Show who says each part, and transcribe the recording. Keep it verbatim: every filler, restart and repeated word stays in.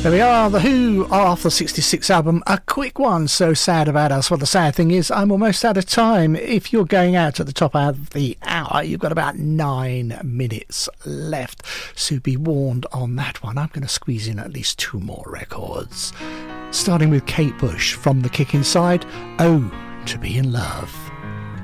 Speaker 1: There we are, The Who are off the sixty-six album, a quick one, So Sad About Us. Well, the sad thing is I'm almost out of time. If you're going out at the top of the hour, you've got about nine minutes left, so be warned on that one. I'm going to squeeze in at least two more records, starting with Kate Bush from The Kick Inside, Oh, To Be In Love.